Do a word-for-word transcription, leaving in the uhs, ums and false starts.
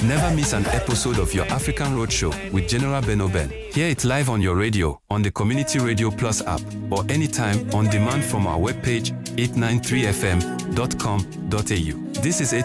Never miss an episode of your African Roadshow with General Ben Oben. Hear it live on your radio, on the Community Radio Plus app, or anytime on demand from our webpage eight nine three f m dot com dot a u. This is